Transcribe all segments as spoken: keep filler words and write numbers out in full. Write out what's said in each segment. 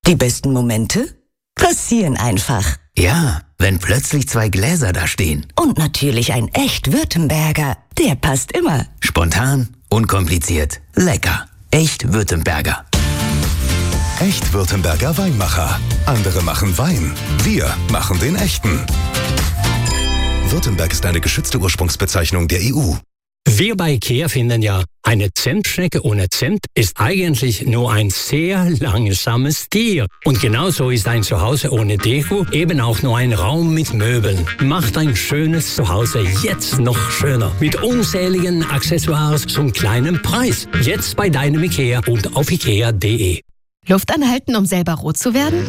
Die besten Momente passieren einfach. Ja, wenn plötzlich zwei Gläser da stehen. Und natürlich ein echt Württemberger. Der passt immer. Spontan, unkompliziert, lecker. Echt Württemberger. Echt Württemberger Weinmacher. Andere machen Wein. Wir machen den echten. Württemberg ist eine geschützte Ursprungsbezeichnung der E U. Wir bei IKEA finden ja, eine Zentschnecke ohne Zimt ist eigentlich nur ein sehr langsames Tier. Und genauso ist ein Zuhause ohne Deko eben auch nur ein Raum mit Möbeln. Macht ein schönes Zuhause jetzt noch schöner. Mit unzähligen Accessoires zum kleinen Preis. Jetzt bei deinem IKEA und auf ikea punkt de. Luft anhalten, um selber rot zu werden?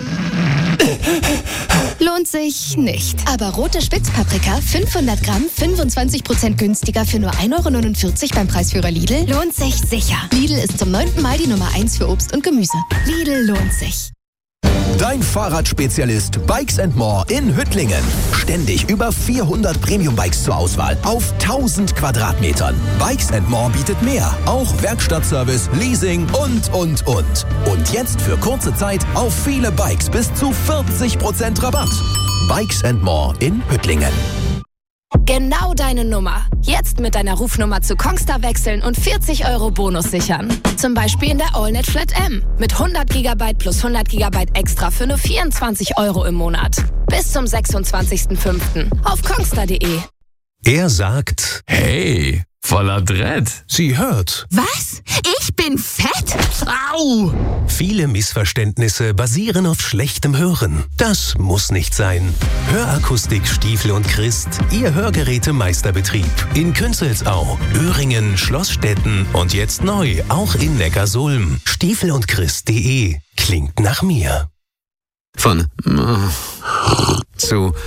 Lohnt sich nicht. Aber rote Spitzpaprika, fünfhundert Gramm, fünfundzwanzig Prozent günstiger für nur ein Euro neunundvierzig beim Preisführer Lidl, lohnt sich sicher. Lidl ist zum neunten Mal die Nummer eins für Obst und Gemüse. Lidl lohnt sich. Dein Fahrradspezialist Bikes and More in Hüttlingen. Ständig über vierhundert Premium-Bikes zur Auswahl auf tausend Quadratmetern. Bikes and More bietet mehr, auch Werkstattservice, Leasing und, und, und. Und jetzt für kurze Zeit auf viele Bikes bis zu vierzig Prozent Rabatt. Bikes and More in Hüttlingen. Genau deine Nummer. Jetzt mit deiner Rufnummer zu Kongstar wechseln und vierzig Euro Bonus sichern. Zum Beispiel in der AllNet Flat M. Mit hundert Gigabyte plus hundert Gigabyte extra für nur vierundzwanzig Euro im Monat. Bis zum sechsundzwanzigsten fünften auf kongstar punkt de. Er sagt, hey, voller Dread. Sie hört. Was? Ich bin fett? Au! Viele Missverständnisse basieren auf schlechtem Hören. Das muss nicht sein. Hörakustik Stiefel und Christ, Ihr Hörgerätemeisterbetrieb. In Künzelsau, Öhringen, Schlossstetten und jetzt neu, auch in Neckarsulm. Stiefel und Christ punkt de. Klingt nach mir. Von zu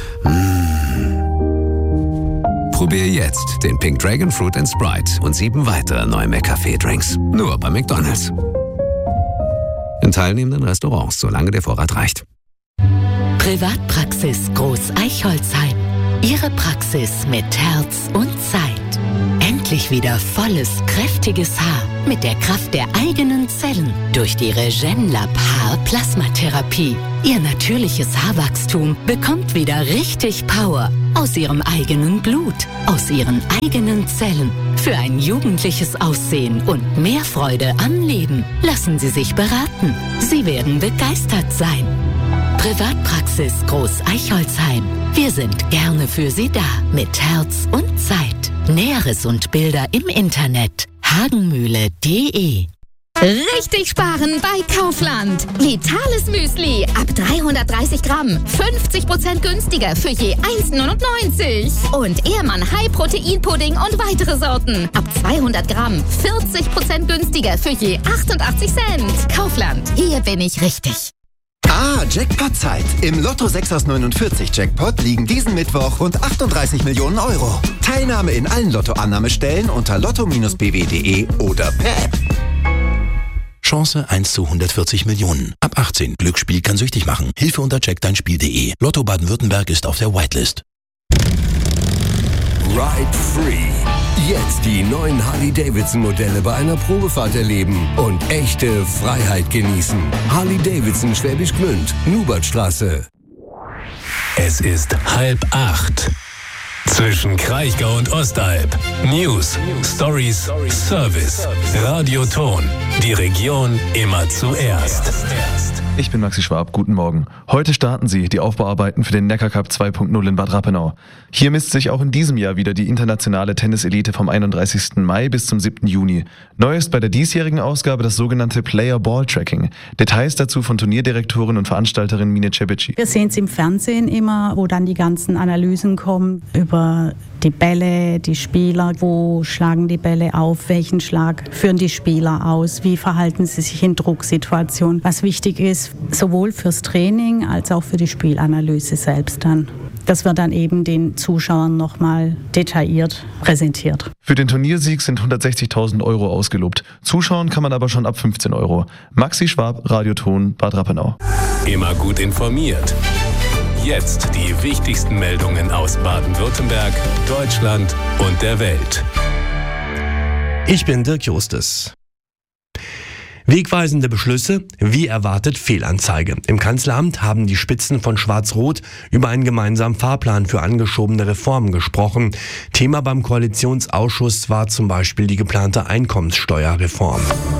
Probier jetzt den Pink Dragon Fruit and Sprite und sieben weitere neue McCafé-Drinks. Nur bei McDonald's. In teilnehmenden Restaurants, solange der Vorrat reicht. Privatpraxis Groß Eichholzheim. Ihre Praxis mit Herz und Zeit. Endlich wieder volles, kräftiges Haar mit der Kraft der eigenen Zellen durch die Regenlab Haar-Plasmatherapie. Ihr natürliches Haarwachstum bekommt wieder richtig Power aus ihrem eigenen Blut, aus ihren eigenen Zellen. Für ein jugendliches Aussehen und mehr Freude am Leben. Lassen Sie sich beraten. Sie werden begeistert sein. Privatpraxis Groß Eichholzheim. Wir sind gerne für Sie da mit Herz und Zeit. Näheres und Bilder im Internet hagenmühle punkt de. Richtig sparen bei Kaufland. Vitales Müsli ab dreihundertdreißig Gramm. fünfzig Prozent günstiger für je eins neunundneunzig. Und Ehrmann High Protein Pudding und weitere Sorten. Ab zweihundert Gramm. vierzig Prozent günstiger für je achtundachtzig Cent. Kaufland. Hier bin ich richtig. Ah, Jackpot-Zeit. Im Lotto sechs aus neunundvierzig Jackpot liegen diesen Mittwoch rund achtunddreißig Millionen Euro. Teilnahme in allen Lottoannahmestellen unter lotto Bindestrich b w punkt de oder per App. Chance eins zu hundertvierzig Millionen. Ab achtzehn. Glücksspiel kann süchtig machen. Hilfe unter check dein Spiel punkt de. Lotto Baden-Württemberg ist auf der Whitelist. Ride Free. Jetzt die neuen Harley-Davidson-Modelle bei einer Probefahrt erleben und echte Freiheit genießen. Harley-Davidson Schwäbisch Gmünd, Nubertstraße. Es ist halb acht. Zwischen Kraichgau und Ostalb. News, Stories, Service, Radioton. Die Region immer zuerst. Ich bin Maxi Schwab, guten Morgen. Heute starten sie die Aufbauarbeiten für den Neckarcup zwei Punkt null in Bad Rappenau. Hier misst sich auch in diesem Jahr wieder die internationale Tenniselite vom einunddreißigsten Mai bis zum siebten Juni. Neu ist bei der diesjährigen Ausgabe das sogenannte Player Ball Tracking. Details dazu von Turnierdirektorin und Veranstalterin Mine Cebici. Wir sehen es im Fernsehen immer, wo dann die ganzen Analysen kommen über die Bälle, die Spieler, wo schlagen die Bälle auf, welchen Schlag führen die Spieler aus, wie verhalten sie sich in Drucksituationen. Was wichtig ist, sowohl fürs Training als auch für die Spielanalyse selbst dann. Das wird dann eben den Zuschauern nochmal detailliert präsentiert. Für den Turniersieg sind hundertsechzigtausend Euro ausgelobt. Zuschauen kann man aber schon ab fünfzehn Euro. Maxi Schwab, Radioton, Bad Rappenau. Immer gut informiert. Jetzt die wichtigsten Meldungen aus Baden-Württemberg, Deutschland und der Welt. Ich bin Dirk Justus. Wegweisende Beschlüsse, wie erwartet Fehlanzeige. Im Kanzleramt haben die Spitzen von Schwarz-Rot über einen gemeinsamen Fahrplan für angeschobene Reformen gesprochen. Thema beim Koalitionsausschuss war zum Beispiel die geplante Einkommenssteuerreform.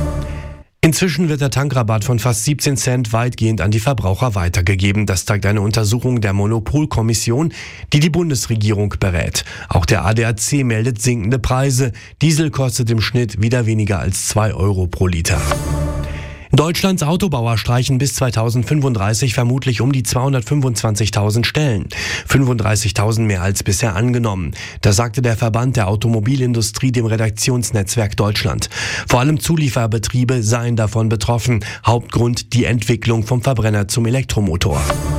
Inzwischen wird der Tankrabatt von fast siebzehn Cent weitgehend an die Verbraucher weitergegeben. Das zeigt eine Untersuchung der Monopolkommission, die die Bundesregierung berät. Auch der A D A C meldet sinkende Preise. Diesel kostet im Schnitt wieder weniger als zwei Euro pro Liter. Deutschlands Autobauer streichen bis zweitausendfünfunddreißig vermutlich um die zweihundertfünfundzwanzigtausend Stellen. fünfunddreißigtausend mehr als bisher angenommen. Das sagte der Verband der Automobilindustrie dem Redaktionsnetzwerk Deutschland. Vor allem Zulieferbetriebe seien davon betroffen. Hauptgrund die Entwicklung vom Verbrenner zum Elektromotor.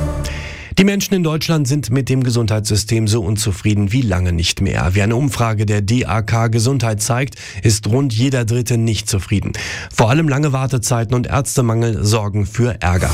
Die Menschen in Deutschland sind mit dem Gesundheitssystem so unzufrieden wie lange nicht mehr. Wie eine Umfrage der D A K Gesundheit zeigt, ist rund jeder Dritte nicht zufrieden. Vor allem lange Wartezeiten und Ärztemangel sorgen für Ärger.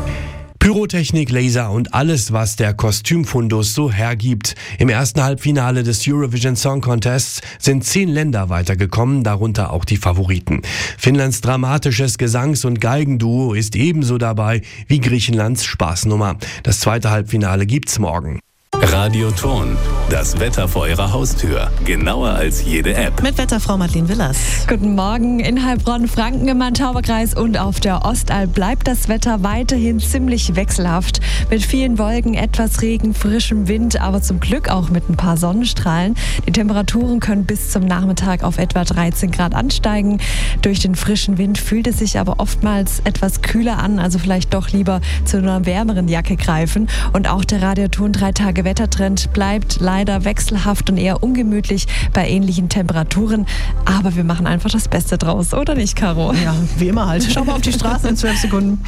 Pyrotechnik, Laser und alles, was der Kostümfundus so hergibt. Im ersten Halbfinale des Eurovision Song Contests sind zehn Länder weitergekommen, darunter auch die Favoriten. Finnlands dramatisches Gesangs- und Geigenduo ist ebenso dabei wie Griechenlands Spaßnummer. Das zweite Halbfinale gibt's morgen. Radioton, das Wetter vor Ihrer Haustür. Genauer als jede App. Mit Wetterfrau Madeleine Willers. Guten Morgen. In Heilbronn, Franken im Main-Tauber-Kreis und auf der Ostalb bleibt das Wetter weiterhin ziemlich wechselhaft. Mit vielen Wolken, etwas Regen, frischem Wind, aber zum Glück auch mit ein paar Sonnenstrahlen. Die Temperaturen können bis zum Nachmittag auf etwa dreizehn Grad ansteigen. Durch den frischen Wind fühlt es sich aber oftmals etwas kühler an, also vielleicht doch lieber zu einer wärmeren Jacke greifen. Und auch der Radioton drei Tage Wettertrend bleibt leider wechselhaft und eher ungemütlich bei ähnlichen Temperaturen. Aber wir machen einfach das Beste draus, oder nicht, Caro? Ja, wie immer halt. Schau mal auf die Straße in zwölf Sekunden.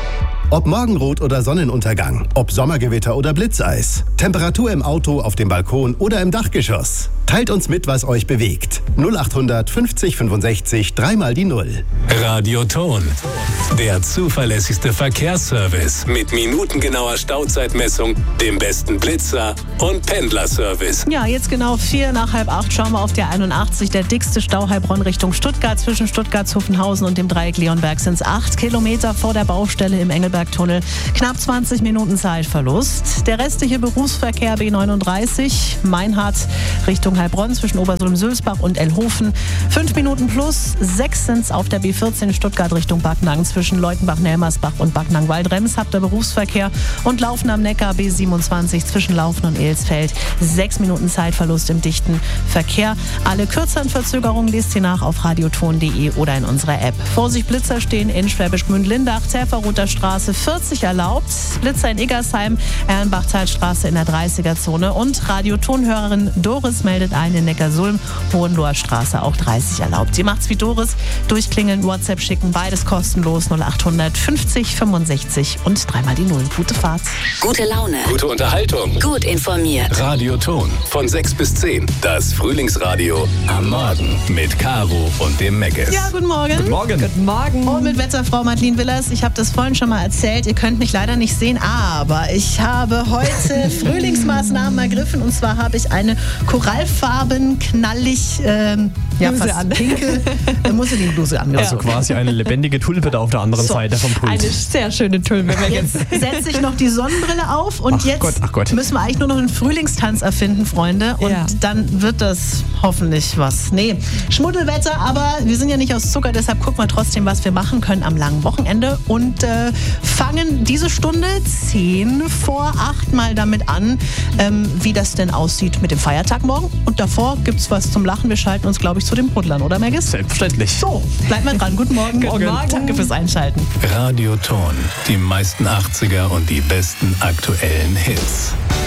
Ob Morgenrot oder Sonnenuntergang, ob Sommergewitter oder Blitzeis, Temperatur im Auto, auf dem Balkon oder im Dachgeschoss. Teilt uns mit, was euch bewegt. null achthundert fünfzig fünfundsechzig, dreimal die Null. Radioton, der zuverlässigste Verkehrsservice mit minutengenauer Stauzeitmessung, dem besten Blitzer und Pendlerservice. Ja, jetzt genau vier nach halb acht schauen wir auf der einundachtzig. Der dickste Stau Heilbronn Richtung Stuttgart. Zwischen Stuttgart-Zuffenhausen und dem Dreieck Leonberg sind es acht Kilometer vor der Baustelle im Engelbergtunnel. Knapp zwanzig Minuten Zeitverlust. Der restliche Berufsverkehr B neununddreißig, Meinhardt Richtung Heilbronn zwischen Obersulm-Sülzbach und Elhofen. Fünf Minuten plus, sechs sind es auf der B vierzehn Stuttgart Richtung Backnang zwischen Leutenbach-Nelmersbach und Backnang-Waldrems. Habt ihr Berufsverkehr und Laufen am Neckar B siebenundzwanzig zwischen Laufen und Elsfeld. Sechs Minuten Zeitverlust im dichten Verkehr. Alle kürzeren Verzögerungen lest ihr nach auf radioton punkt de oder in unserer App. Vorsicht, Blitzer stehen in Schwäbisch Gmünd-Lindach, Zerferroter Straße vierzig erlaubt. Blitzer in Eggersheim, Erlenbach-Zeitstraße in der dreißiger-Zone und Radiotonhörerin Doris meldet ein in Neckarsulm, Hohenloher Straße auch dreißig erlaubt. Sie macht's wie Doris, durchklingeln, WhatsApp schicken, beides kostenlos null achthundert fünfzig fünfundsechzig und dreimal die Null. Gute Fahrt. Gute Laune. Gute Unterhaltung. Gut informiert. Radioton von sechs bis zehn. Das Frühlingsradio am Morgen mit Caro und dem Meckes. Ja, guten Morgen. Guten Morgen. Guten Morgen. Und mit Wetterfrau Madeleine Willers. Ich habe das vorhin schon mal erzählt. Ihr könnt mich leider nicht sehen, aber ich habe heute Frühlingsmaßnahmen ergriffen. Und zwar habe ich eine korallfarben, knallig, ähm, ja, fast an. pinke Musselinbluse angezogen. Also quasi eine lebendige Tulpe da auf der anderen So, Seite vom Pult. Eine sehr schöne Tulpe. Jetzt setze ich noch die Sonnenbrille auf und Ach jetzt Gott, ach Gott. müssen wir eigentlich nur noch einen Frühlingstanz erfinden, Freunde. Und Ja. dann wird das hoffentlich was. Nee, Schmuddelwetter, aber wir sind ja nicht aus Zucker, deshalb gucken wir trotzdem, was wir machen können am langen Wochenende und äh, fangen diese Stunde zehn vor acht mal damit an, ähm, wie das denn aussieht mit dem Feiertag morgen. Und davor gibt's was zum Lachen. Wir schalten uns, glaube ich, zu den Brudlern, oder Meggis? Selbstverständlich. So, bleibt mal dran. Guten Morgen. Guten Morgen. Danke fürs Einschalten. Radioton, die meisten achtziger und die besten aktuellen Hits.